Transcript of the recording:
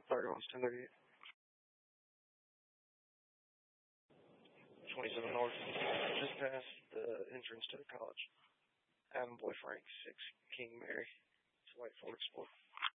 Sorry, on 1038. 27 North. Just past the entrance to the college. Boy Frank, 6 King Mary. It's a white Ford Explorer.